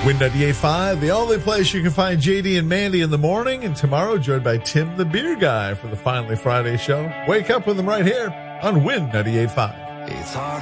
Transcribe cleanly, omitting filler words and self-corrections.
Win 98.5, the only place you can find JD and Mandy in the morning. And tomorrow, joined by Tim the Beer Guy for the Finally Friday show. Wake up with them right here on Win 98.5. It's hard.